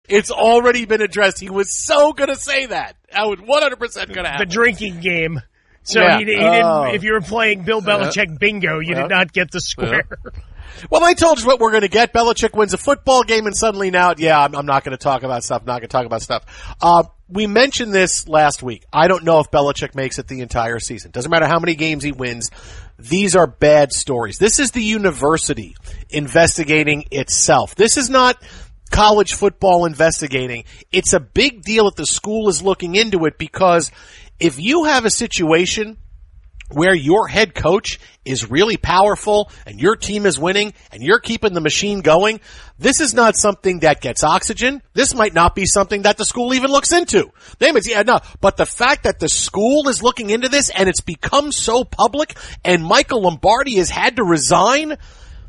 It's already been addressed. He was so going to say that. I was 100% going to happen. The drinking game. So yeah. he didn't, if you were playing Bill Belichick bingo, you did not get the square. Well, I told you what we're going to get. Belichick wins a football game, and suddenly now, I'm not going to talk about stuff. We mentioned this last week. I don't know if Belichick makes it the entire season. Doesn't matter how many games he wins. These are bad stories. This is the university investigating itself. This is not college football investigating. It's a big deal that the school is looking into it, because if you have a situation where your head coach is really powerful and your team is winning and you're keeping the machine going, this is not something that gets oxygen. This might not be something that the school even looks into. But the fact that the school is looking into this and it's become so public and Michael Lombardi has had to resign,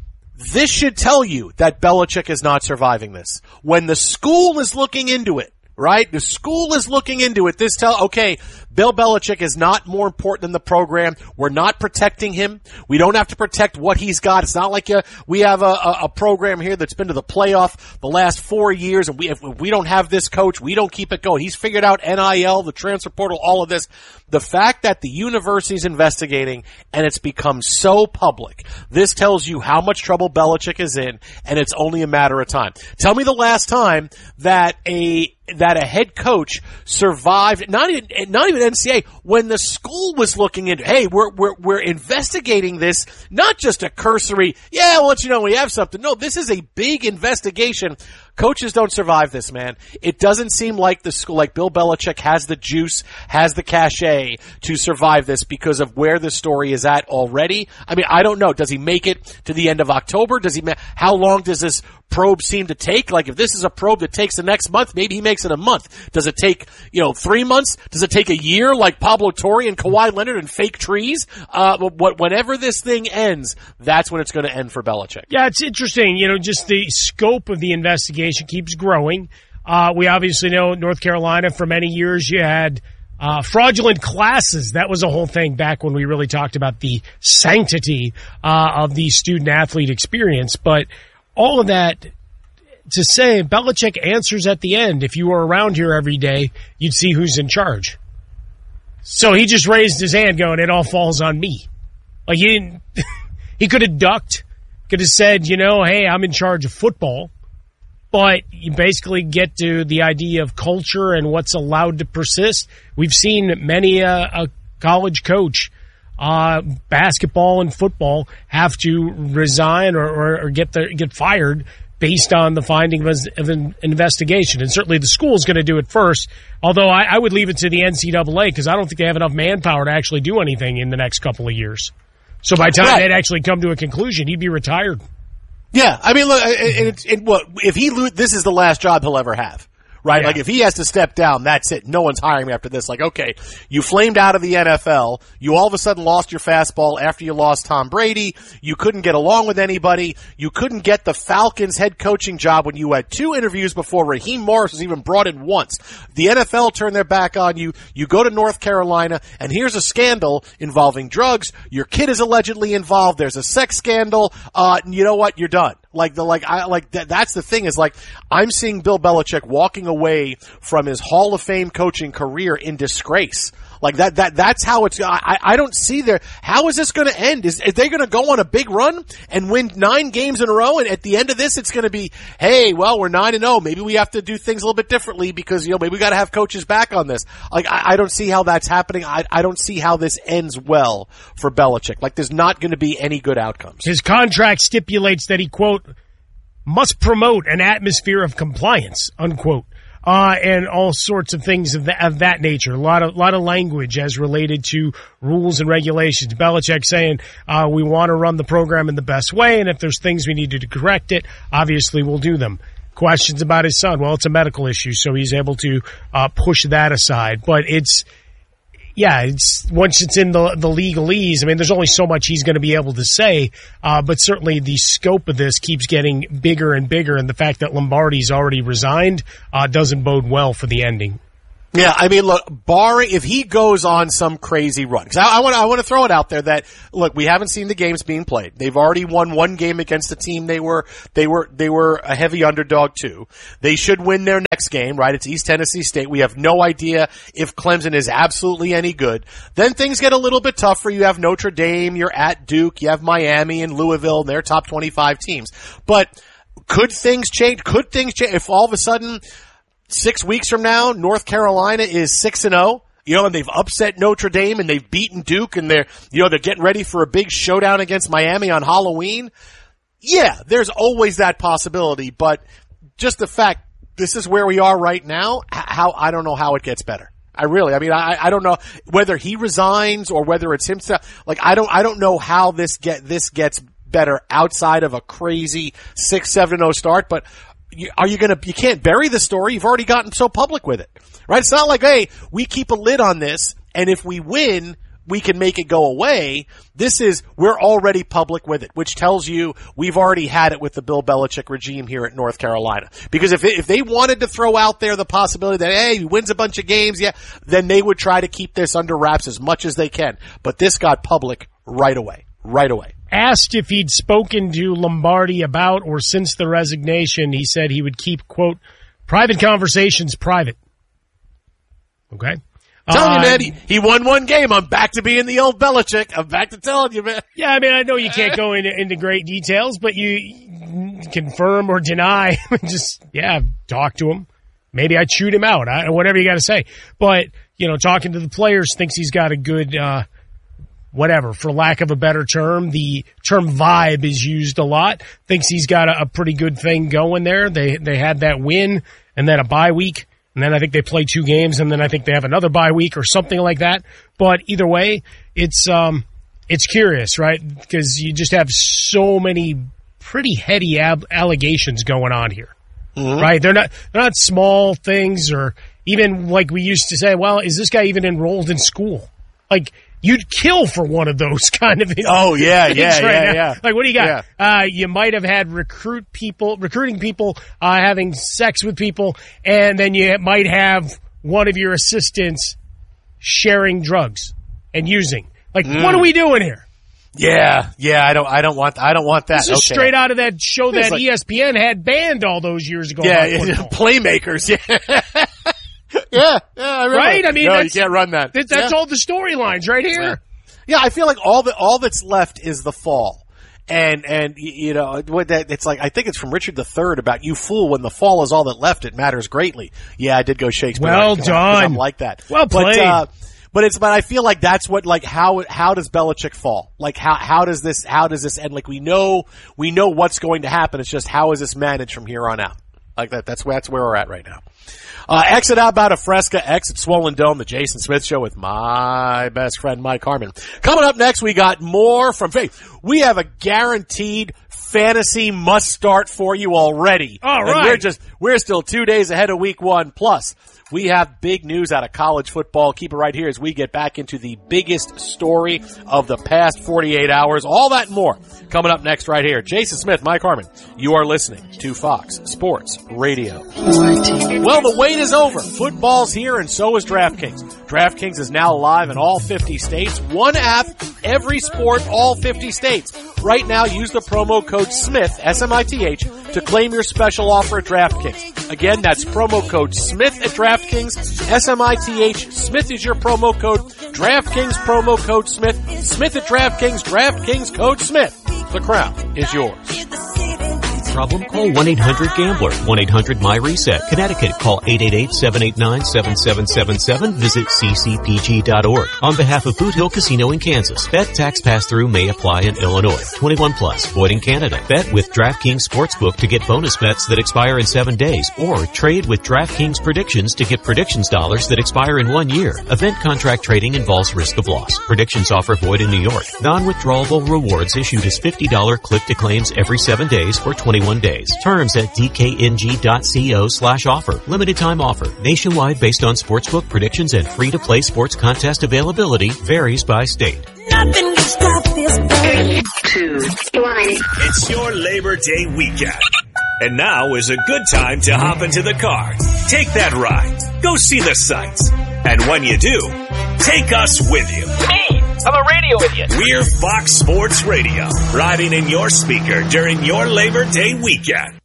this should tell you that Belichick is not surviving this. When the school is looking into it, right? The school is looking into it. Okay, Bill Belichick is not more important than the program. We're not protecting him. We don't have to protect what he's got. It's not like we have a program here that's been to the playoff the last 4 years, and if we don't have this coach, we don't keep it going. He's figured out NIL, the transfer portal, all of this. The fact that the university's investigating and it's become so public, this tells you how much trouble Belichick is in, and it's only a matter of time. Tell me the last time that a head coach survived, not even NCAA, when the school was looking into, hey, we're investigating this, not just a cursory, we'll let you know when we have something. No, this is a big investigation. Coaches don't survive this, man. It doesn't seem like the school, like Bill Belichick has the juice, has the cachet to survive this because of where the story is at already. I mean, I don't know. Does he make it to the end of October? How long does this probe seem to take? Like, if this is a probe that takes the next month, maybe he makes it a month. Does it take, 3 months? Does it take a year like Pablo Torre and Kawhi Leonard and fake trees? Whenever this thing ends, that's when it's going to end for Belichick. Yeah, it's interesting. Just the scope of the investigation keeps growing. We obviously know North Carolina, for many years, you had fraudulent classes. That was a whole thing back when we really talked about the sanctity of the student-athlete experience. But all of that to say, Belichick answers at the end. If you were around here every day, you'd see who's in charge. So he just raised his hand going, it all falls on me. Like, he could have ducked, could have said, hey, I'm in charge of football. But you basically get to the idea of culture and what's allowed to persist. We've seen many a college coach, basketball and football, have to resign or get fired based on the finding of an investigation. And certainly the school is going to do it first, although I would leave it to the NCAA because I don't think they have enough manpower to actually do anything in the next couple of years. So by the time they'd actually come to a conclusion, he'd be retired. Yeah, I mean, look, this is the last job he'll ever have, right? Yeah. Like, if he has to step down, that's it. No one's hiring him after this. Like, okay, you flamed out of the NFL. You all of a sudden lost your fastball after you lost Tom Brady. You couldn't get along with anybody. You couldn't get the Falcons head coaching job when you had 2 interviews before Raheem Morris was even brought in once. The NFL turned their back on you. You go to North Carolina, and here's a scandal involving drugs. Your kid is allegedly involved. There's a sex scandal. You know what? You're done. That's the thing, is like, I'm seeing Bill Belichick walking away from his Hall of Fame coaching career in disgrace. Like that's how it's, I don't see how is this going to end? Is they going to go on a big run and win 9 games in a row? And at the end of this, it's going to be, hey, well, we're 9-0. Maybe we have to do things a little bit differently because, maybe we got to have coaches back on this. Like, I don't see how that's happening. I don't see how this ends well for Belichick. Like, there's not going to be any good outcomes. His contract stipulates that he, quote, must promote an atmosphere of compliance, unquote. And all sorts of things of that nature. A lot of language as related to rules and regulations. Belichick saying, we want to run the program in the best way, and if there's things we need to correct it, obviously we'll do them. Questions about his son. Well, it's a medical issue, so he's able to push that aside. But it's once it's in the legalese, I mean, there's only so much he's going to be able to say, but certainly the scope of this keeps getting bigger and bigger, and the fact that Lombardi's already resigned doesn't bode well for the ending. Yeah, I mean, look, barring if he goes on some crazy run, because I want to throw it out there that look, we haven't seen the games being played. They've already won one game against the team they were a heavy underdog to. They should win their next game, right? It's East Tennessee State. We have no idea if Clemson is absolutely any good. Then things get a little bit tougher. You have Notre Dame, you're at Duke, you have Miami and Louisville, and they're top 25 teams. But could things change? Could things change if all of a sudden 6 weeks from now, North Carolina is 6-0, and they've upset Notre Dame and they've beaten Duke and they're getting ready for a big showdown against Miami on Halloween? Yeah, there's always that possibility, but just the fact this is where we are right now, I don't know how it gets better. I don't know whether he resigns or whether it's himself. Like, I don't know how this gets better outside of a crazy 6-7-0 start, but you can't bury the story. You've already gotten so public with it, right? It's not like, hey, we keep a lid on this, and if we win, we can make it go away. We're already public with it, which tells you we've already had it with the Bill Belichick regime here at North Carolina. Because if they wanted to throw out there the possibility that, hey, he wins a bunch of games, yeah, then they would try to keep this under wraps as much as they can. But this got public right away. Asked if he'd spoken to Lombardi about or since the resignation, he said he would keep, quote, private conversations private. Okay? Telling you, man, he won one game. I'm back to being the old Belichick. I'm back to telling you, man. Yeah, I mean, I know you can't go into great details, but you confirm or deny. Just, talk to him. Maybe I chewed him out. Whatever you got to say. But, talking to the players, thinks he's got a good whatever, for lack of a better term. The term vibe is used a lot. Thinks he's got a pretty good thing going there. They had that win and then a bye week, and then I think they play 2 games, and then I think they have another bye week or something like that. But either way, it's curious, right? Because you just have so many pretty heady allegations going on here, right? They're not small things, or even like we used to say, well, is this guy even enrolled in school? Like, you'd kill for one of those kind of things. Oh, yeah. Like, what do you got? Yeah. You might have had recruiting people, having sex with people, and then you might have one of your assistants sharing drugs and using. Like, what are we doing here? Yeah. I don't want that. This is straight out of that show that ESPN had banned all those years ago. Yeah, Playmakers. Yeah. Yeah, I remember. Right? I mean, no, you can't run that. That's all the storylines right here. Yeah, I feel like all that's left is the fall. And it's like, I think it's from Richard III about, you fool, when the fall is all that left, it matters greatly. Yeah, I did go Shakespeare. Well done. I'm like that. Well played. But I feel like that's what, like, how does Belichick fall? Like, how does this end? Like, we know what's going to happen. It's just, how is this managed from here on out? Like that. That's where we're at right now. Exit Outbound of Fresca, exit Swollen Dome, the Jason Smith Show with my best friend, Mike Harmon. Coming up next, we got more from Faith. We have a guaranteed fantasy must start for you already. All right. And we're still 2 days ahead of week 1. Plus, we have big news out of college football. Keep it right here as we get back into the biggest story of the past 48 hours. All that and more coming up next right here. Jason Smith, Mike Harmon. You are listening to Fox Sports Radio. Well, the wait is over. Football's here, and so is DraftKings. DraftKings is now live in all 50 states. One app, every sport, all 50 states. Right now, use the promo code SMITH, S-M-I-T-H, to claim your special offer at DraftKings. Again, that's promo code SMITH at DraftKings, S-M-I-T-H. Smith is your promo code. DraftKings promo code SMITH. Smith at DraftKings, DraftKings code SMITH. The crown is yours. Problem? Call 1-800-GAMBLER. 1-800-MY-RESET. Connecticut. Call 888-789-7777. Visit ccpg.org. On behalf of Boot Hill Casino in Kansas, bet tax pass-through may apply in Illinois. 21 plus. Void in Canada. Bet with DraftKings Sportsbook to get bonus bets that expire in 7 days. Or trade with DraftKings Predictions to get predictions dollars that expire in 1 year. Event contract trading involves risk of loss. Predictions offer void in New York. Non-withdrawable rewards issued as $50 click to claims every 7 days for 21 days. Terms at dkng.co/offer. Limited time offer. Nationwide based on sportsbook predictions and free-to-play sports contest availability. Varies by state. Nothing can stop this. 3, 2, 1. It's your Labor Day weekend. And now is a good time to hop into the car. Take that ride. Go see the sights. And when you do, take us with you. Me! I'm a radio idiot. We're Fox Sports Radio, riding in your speaker during your Labor Day weekend.